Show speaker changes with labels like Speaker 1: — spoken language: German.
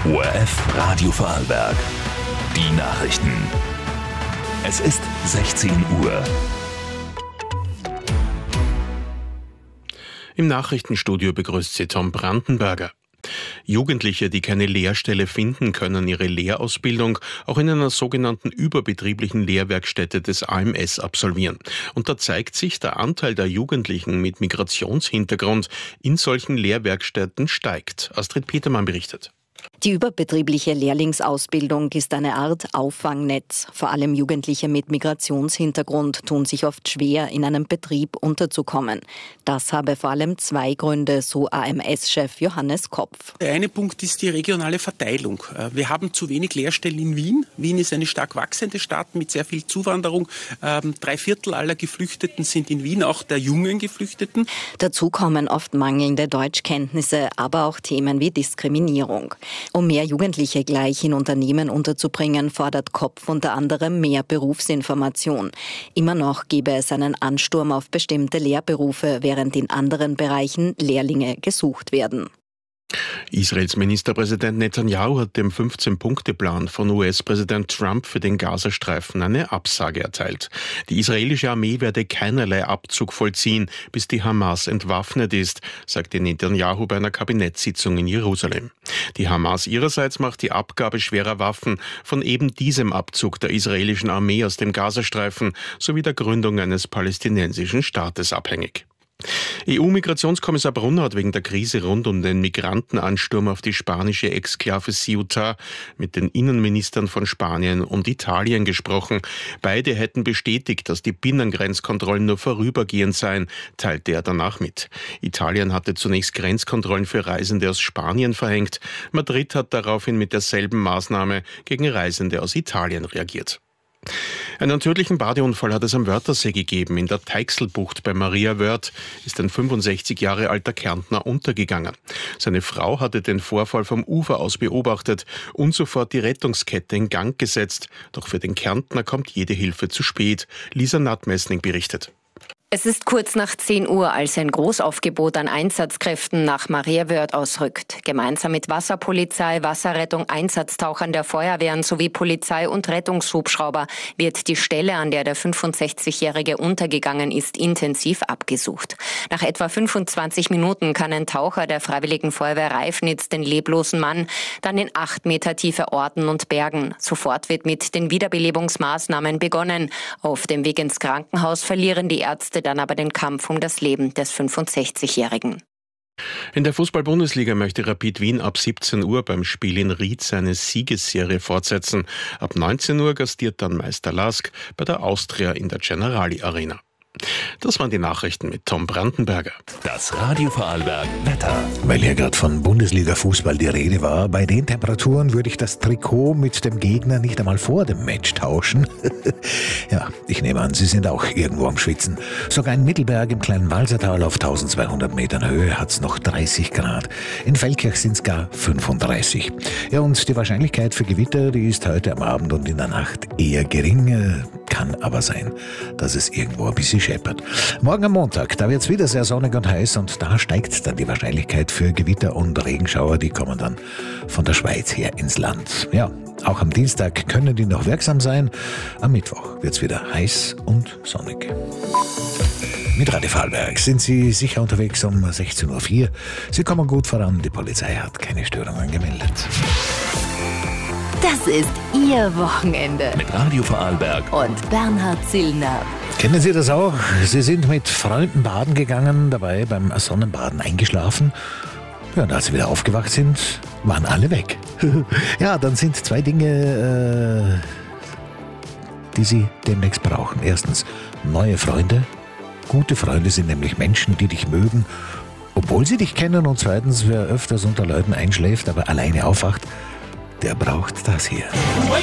Speaker 1: ORF Radio Vorarlberg. Die Nachrichten. Es ist 16 Uhr.
Speaker 2: Im Nachrichtenstudio begrüßt Sie Tom Brandenberger. Jugendliche, die keine Lehrstelle finden, können ihre Lehrausbildung auch in einer sogenannten überbetrieblichen Lehrwerkstätte des AMS absolvieren. Und da zeigt sich, der Anteil der Jugendlichen mit Migrationshintergrund in solchen Lehrwerkstätten steigt. Astrid Petermann berichtet.
Speaker 3: Die überbetriebliche Lehrlingsausbildung ist eine Art Auffangnetz. Vor allem Jugendliche mit Migrationshintergrund tun sich oft schwer, in einem Betrieb unterzukommen. Das habe vor allem zwei Gründe, so AMS-Chef Johannes Kopf.
Speaker 4: Der eine Punkt ist die regionale Verteilung. Wir haben zu wenig Lehrstellen in Wien. Wien ist eine stark wachsende Stadt mit sehr viel Zuwanderung. 3/4 aller Geflüchteten sind in Wien, auch der jungen Geflüchteten.
Speaker 3: Dazu kommen oft mangelnde Deutschkenntnisse, aber auch Themen wie Diskriminierung. Um mehr Jugendliche gleich in Unternehmen unterzubringen, fordert Kopf unter anderem mehr Berufsinformation. Immer noch gebe es einen Ansturm auf bestimmte Lehrberufe, während in anderen Bereichen Lehrlinge gesucht werden.
Speaker 2: Israels Ministerpräsident Netanyahu hat dem 15-Punkte-Plan von US-Präsident Trump für den Gazastreifen eine Absage erteilt. Die israelische Armee werde keinerlei Abzug vollziehen, bis die Hamas entwaffnet ist, sagte Netanyahu bei einer Kabinettssitzung in Jerusalem. Die Hamas ihrerseits macht die Abgabe schwerer Waffen von eben diesem Abzug der israelischen Armee aus dem Gazastreifen sowie der Gründung eines palästinensischen Staates abhängig. EU-Migrationskommissar Brunner hat wegen der Krise rund um den Migrantenansturm auf die spanische Exklave Ceuta mit den Innenministern von Spanien und Italien gesprochen. Beide hätten bestätigt, dass die Binnengrenzkontrollen nur vorübergehend seien, teilte er danach mit. Italien hatte zunächst Grenzkontrollen für Reisende aus Spanien verhängt. Madrid hat daraufhin mit derselben Maßnahme gegen Reisende aus Italien reagiert. Einen tödlichen Badeunfall hat es am Wörthersee gegeben. In der Teixelbucht bei Maria Wörth ist ein 65 Jahre alter Kärntner untergegangen. Seine Frau hatte den Vorfall vom Ufer aus beobachtet und sofort die Rettungskette in Gang gesetzt. Doch für den Kärntner kommt jede Hilfe zu spät. Lisa Nattmessning berichtet.
Speaker 5: Es ist kurz nach 10 Uhr, als ein Großaufgebot an Einsatzkräften nach Maria Wörth ausrückt. Gemeinsam mit Wasserpolizei, Wasserrettung, Einsatztauchern der Feuerwehren sowie Polizei und Rettungshubschrauber wird die Stelle, an der der 65-Jährige untergegangen ist, intensiv abgesucht. Nach etwa 25 Minuten kann ein Taucher der Freiwilligen Feuerwehr Reifnitz den leblosen Mann dann in 8 Meter Tiefe orten und bergen. Sofort wird mit den Wiederbelebungsmaßnahmen begonnen. Auf dem Weg ins Krankenhaus verlieren die Ärzte dann aber den Kampf um das Leben des 65-Jährigen.
Speaker 2: In der Fußball-Bundesliga möchte Rapid Wien ab 17 Uhr beim Spiel in Ried seine Siegesserie fortsetzen. Ab 19 Uhr gastiert dann Meister Lask bei der Austria in der Generali Arena. Das waren die Nachrichten mit Tom Brandenberger.
Speaker 1: Das Radio Vorarlberg Wetter.
Speaker 6: Weil hier gerade von Bundesliga-Fußball die Rede war, bei den Temperaturen würde ich das Trikot mit dem Gegner nicht einmal vor dem Match tauschen. Ja, ich nehme an, Sie sind auch irgendwo am Schwitzen. Sogar in Mittelberg im kleinen Walsertal auf 1200 Metern Höhe hat es noch 30 Grad. In Feldkirch sind es gar 35. Ja, und die Wahrscheinlichkeit für Gewitter, die ist heute am Abend und in der Nacht eher gering. Kann aber sein, dass es irgendwo ein bisschen scheppert. Morgen am Montag, da wird es wieder sehr sonnig und heiß und da steigt dann die Wahrscheinlichkeit für Gewitter und Regenschauer, die kommen dann von der Schweiz her ins Land. Ja, auch am Dienstag können die noch wirksam sein. Am Mittwoch wird es wieder heiß und sonnig. Mit Radio Vorarlberg sind Sie sicher unterwegs um 16.04 Uhr. Sie kommen gut voran, die Polizei hat keine Störungen gemeldet.
Speaker 7: Das ist Ihr Wochenende.
Speaker 1: Mit Radio Vorarlberg
Speaker 7: Und Bernhard Zillner.
Speaker 6: Kennen Sie das auch? Sie sind mit Freunden baden gegangen, dabei beim Sonnenbaden eingeschlafen. Ja, und als Sie wieder aufgewacht sind, waren alle weg. Ja, dann sind 2 Dinge, die Sie demnächst brauchen. Erstens, neue Freunde. Gute Freunde sind nämlich Menschen, die dich mögen, obwohl sie dich kennen. Und zweitens, wer öfters unter Leuten einschläft, aber alleine aufwacht, der braucht das hier.